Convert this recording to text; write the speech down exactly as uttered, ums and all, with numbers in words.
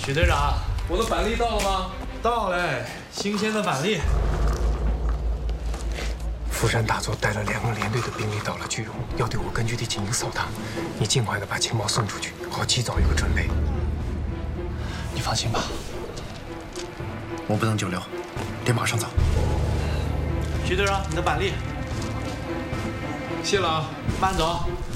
许队长， 我的板栗到了吗？ 到嘞，新鲜的板栗。 福山大佐带了两个连队的兵力到了巨龙，要对我根据地进行扫荡。你尽快的把情报送出去，好及早有个准备。 你放心吧， 我不能久留，得马上走。 许队长，你的板栗。 谢了啊， 慢走。